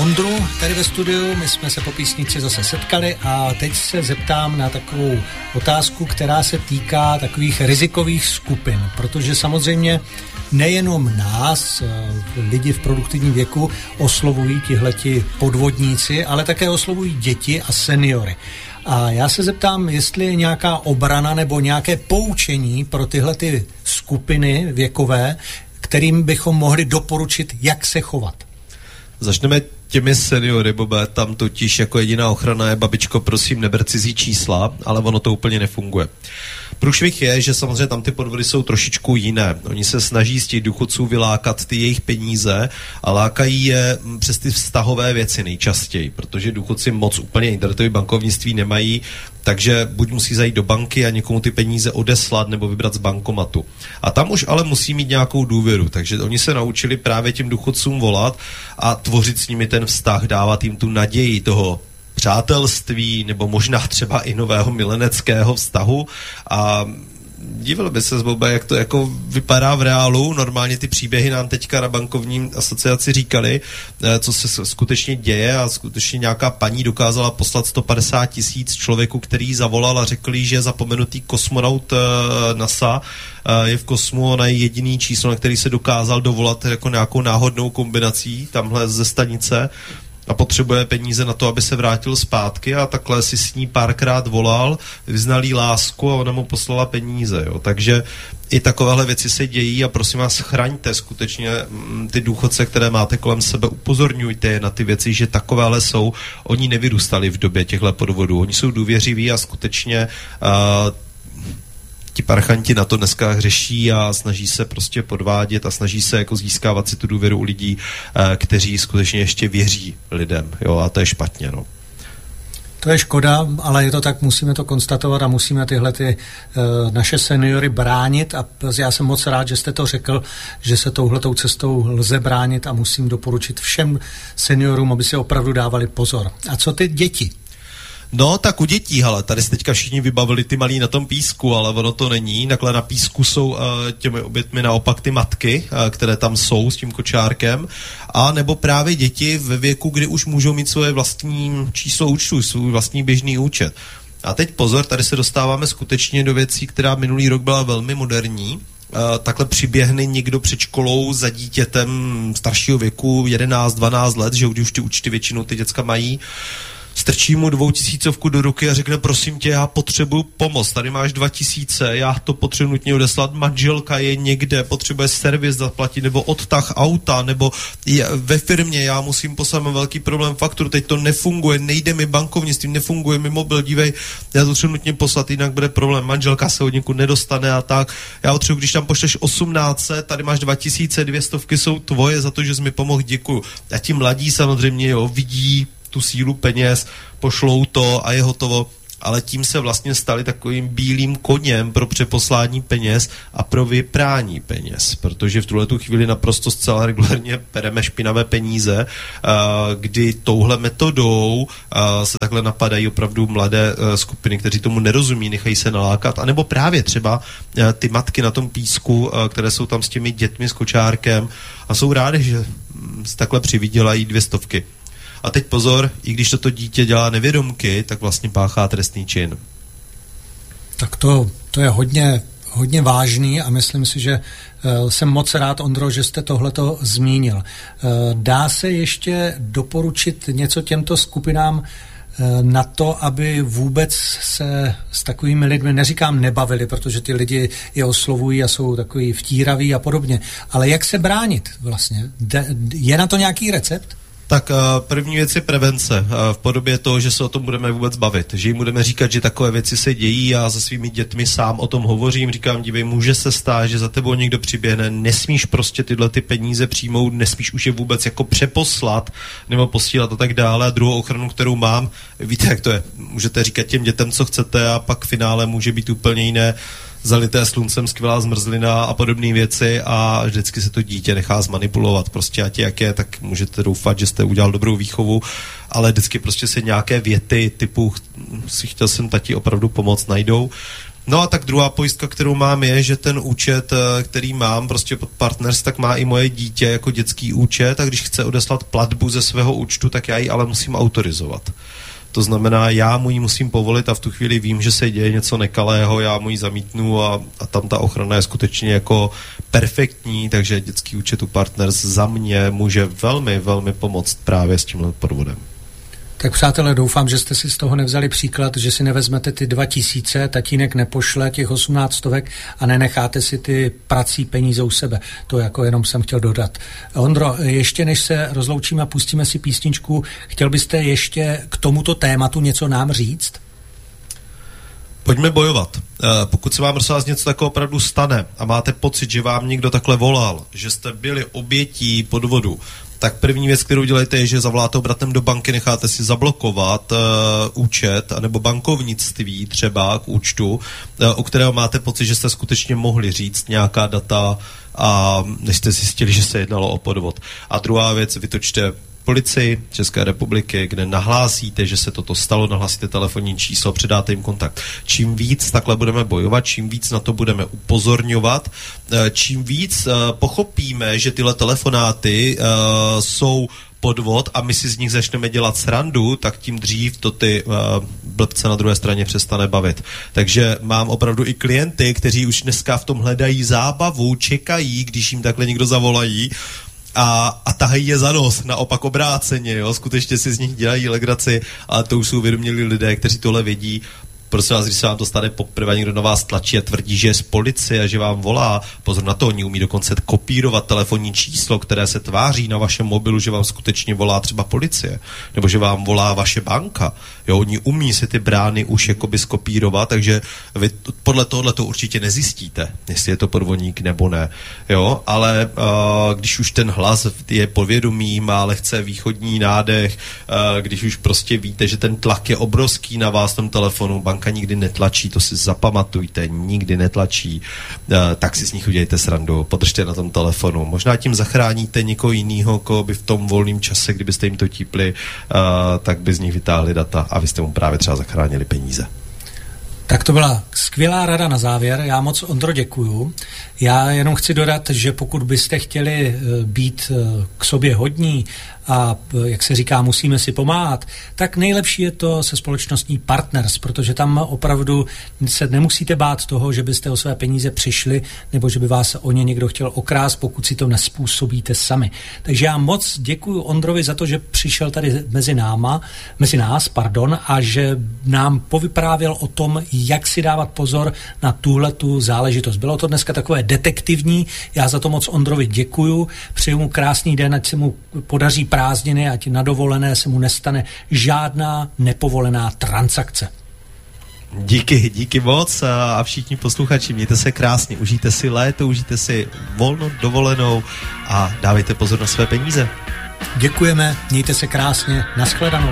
Ondru tady ve studiu, my jsme se po písnici zase setkali a teď se zeptám na takovou otázku, která se týká takových rizikových skupin, protože samozřejmě nejenom nás, lidi v produktivním věku, oslovují tihleti podvodníci, ale také oslovují děti a seniory. A já se zeptám, jestli je nějaká obrana nebo nějaké poučení pro tyhle ty skupiny věkové, kterým bychom mohli doporučit, jak se chovat. Začneme těmi seniory, Bobe, tam totiž jako jediná ochrana je babičko, prosím, neber cizí čísla, ale ono to úplně nefunguje. Průšvih je, že samozřejmě tam ty podvody jsou trošičku jiné. Oni se snaží z těch důchodců vylákat ty jejich peníze a lákají je přes ty vztahové věci nejčastěji, protože důchodci moc úplně internetové bankovnictví nemají, takže buď musí zajít do banky a někomu ty peníze odeslat nebo vybrat z bankomatu. A tam už ale musí mít nějakou důvěru, takže oni se naučili právě těm důchodcům volat a tvořit s nimi ten vztah, dávat jim tu naději toho přátelství nebo možná třeba i nového mileneckého vztahu a divil by se, Bobe, jak to jako vypadá v reálu. Normálně ty příběhy nám teďka na bankovní asociaci říkali, co se skutečně děje a skutečně nějaká paní dokázala poslat 150 000 člověku, který zavolal a řekl jí, že je zapomenutý kosmonaut NASA, je v kosmu, ona je jediný číslo, na který se dokázal dovolat jako nějakou náhodnou kombinací tamhle ze stanice a potřebuje peníze na to, aby se vrátil zpátky a takhle si s ní párkrát volal, vyznal jí lásku a ona mu poslala peníze, jo. Takže i takovéhle věci se dějí a prosím vás, chraňte skutečně ty důchodce, které máte kolem sebe, upozorňujte je na ty věci, že takovéhle jsou. Oni nevyrůstali v době těchto podvodů, oni jsou důvěřiví a skutečně ti parchanti na to dneska hřeší a snaží se prostě podvádět a snaží se jako získávat si tu důvěru u lidí, kteří skutečně ještě věří lidem, jo, a to je špatně, no. To je škoda, ale je to tak, musíme to konstatovat a musíme tyhle naše seniory bránit a já jsem moc rád, že jste to řekl, že se touhletou cestou lze bránit a musím doporučit všem seniorům, aby si opravdu dávali pozor. A co ty děti? No, tak u dětí, hele, tady se teďka všichni vybavili ty malí na tom písku, ale ono to není. Takhle na písku jsou těmi obětmi naopak ty matky, které tam jsou s tím kočárkem, a nebo právě děti ve věku, kdy už můžou mít svoje vlastní číslo účtu, svůj vlastní běžný účet. A teď pozor, tady se dostáváme skutečně do věcí, která minulý rok byla velmi moderní. Takhle přiběhne někdo před školou za dítětem staršího věku 11-12 let, že už ty účty většinou ty děcka mají, strčí mu 2000 do ruky a řekne, prosím tě, já potřebuju pomoc, tady máš 2000, já to potřebuji nutně odeslat, manželka je někde, potřebuje servis zaplatit, nebo odtah auta, nebo ve firmě, já musím poslat, mám velký problém faktur, teď to nefunguje, nejde mi bankovnictví, nefunguje mi mobil, dívej, já to třeba nutně poslat, jinak bude problém, manželka se od někud nedostane a tak, já potřebuji, když tam pošleš 1800, tady máš 2000, 200 jsou tvoje za to, že jsi mi pomohl, děkuju. A ti mladí samozřejmě, jo, vidí tu sílu peněz, pošlou to a je hotovo, ale tím se vlastně stali takovým bílým koněm pro přeposlání peněz a pro vyprání peněz, protože v tuhletu chvíli naprosto zcela regulárně pereme špinavé peníze, kdy touhle metodou se takhle napadají opravdu mladé skupiny, kteří tomu nerozumí, nechají se nalákat, anebo právě třeba ty matky na tom písku, které jsou tam s těmi dětmi s kočárkem a jsou rádi, že takhle přivydělají 200. A teď pozor, i když toto dítě dělá nevědomky, tak vlastně páchá trestný čin. Tak to je hodně vážný a myslím si, že jsem moc rád, Ondro, že jste tohleto zmínil. Dá se ještě doporučit něco těmto skupinám na to, aby vůbec se s takovými lidmi, neříkám nebavili, protože ty lidi je oslovují a jsou takový vtíraví a podobně, ale jak se bránit vlastně? Je na to nějaký recept? Tak první věc je prevence v podobě toho, že se o tom budeme vůbec bavit, že jim budeme říkat, že takové věci se dějí, já se svými dětmi sám o tom hovořím, říkám, dívej, může se stát, že za tebou někdo přiběhne, nesmíš prostě tyhle ty peníze přijmout, nesmíš už je vůbec jako přeposlat nebo posílat a tak dále. A druhou ochranu, kterou mám, víte, jak to je, můžete říkat těm dětem, co chcete a pak v finále může být úplně jiné, zalité sluncem, skvělá zmrzlina a podobné věci a vždycky se to dítě nechá zmanipulovat. Prostě ať jak je, tak můžete doufat, že jste udělal dobrou výchovu, ale vždycky prostě se nějaké věty typu chtěl jsem tati opravdu pomoct najdou. No a tak druhá pojistka, kterou mám, je, že ten účet, který mám prostě pod Partners, tak má i moje dítě jako dětský účet a když chce odeslat platbu ze svého účtu, tak já ji ale musím autorizovat. To znamená, já mu ji musím povolit a v tu chvíli vím, že se děje něco nekalého, já mu ji zamítnu a tam ta ochrana je skutečně jako perfektní, takže dětský účet u Partners za mě může velmi, velmi pomoct právě s tímhle podvodem. Tak přátelé, doufám, že jste si z toho nevzali příklad, že si nevezmete ty 2000, tatínek nepošle těch 18 a nenecháte si ty prací peníze u sebe. To jako jenom jsem chtěl dodat. Ondro, ještě než se rozloučíme a pustíme si písničku, chtěl byste ještě k tomuto tématu něco nám říct? Pojďme bojovat. Pokud se vám něco takového opravdu stane a máte pocit, že vám někdo takhle volal, že jste byli obětí podvodu, tak první věc, kterou dělejte, je, že zavoláte obratem do banky, necháte si zablokovat účet anebo bankovnictví třeba k účtu, u kterého máte pocit, že jste skutečně mohli říct nějaká data a než jste zjistili, že se jednalo o podvod. A druhá věc, vytočte policii České republiky, kde nahlásíte, že se toto stalo, nahlásíte telefonní číslo, předáte jim kontakt. Čím víc takhle budeme bojovat, čím víc na to budeme upozorňovat, čím víc pochopíme, že tyhle telefonáty jsou podvod a my si z nich začneme dělat srandu, tak tím dřív to ty blbce na druhé straně přestane bavit. Takže mám opravdu i klienty, kteří už dneska v tom hledají zábavu, čekají, když jim takhle někdo zavolají, a tahají je za nos, naopak obráceně, jo, skutečně si z nich dělají legraci, ale to už jsou uvědomilí lidé, kteří tohle vědí. Prosím vás, když se vám to stane poprvé, někdo na vás tlačí a tvrdí, že je z policie a že vám volá, pozor na to, oni umí dokonce kopírovat telefonní číslo, které se tváří na vašem mobilu, že vám skutečně volá třeba policie, nebo že vám volá vaše banka. Jo, oni umí si ty brány už jakoby skopírovat, takže vy podle tohle to určitě nezjistíte, jestli je to podvodník nebo ne. Jo, ale když už ten hlas je podvědomý, má lehce východní nádech, když už prostě víte, že ten tlak je obrovský na vás v tom telefonu, banka nikdy netlačí, to si zapamatujte, nikdy netlačí, tak si z nich udělejte srandu, podržte na tom telefonu. Možná tím zachráníte někoho jiného, koho by v tom volném čase, kdybyste jim to típli, tak by z nich vytáhli data a vy jste mu právě třeba zachránili peníze. Tak to byla skvělá rada na závěr. Já moc, Ondro, děkuju. Já jenom chci dodat, že pokud byste chtěli být k sobě hodní a, jak se říká, musíme si pomáhat, tak nejlepší je to se společností Partners, protože tam opravdu se nemusíte bát toho, že byste o své peníze přišli nebo že by vás o ně někdo chtěl okrást, pokud si to nespůsobíte sami. Takže já moc děkuju Ondrovi za to, že přišel tady mezi nás, a že nám povyprávěl o tom, jak si dávat pozor na tuhletu záležitost. Bylo to dneska takové detektivní, já za to moc Ondrovi děkuju, přeju mu krásný den, ať se mu podaří prázdniny, ať na dovolené se mu nestane žádná nepovolená transakce. Díky moc a všichni posluchači, mějte se krásně, užijte si léto, užijte si volno, dovolenou a dávejte pozor na své peníze. Děkujeme, mějte se krásně, nashledanou.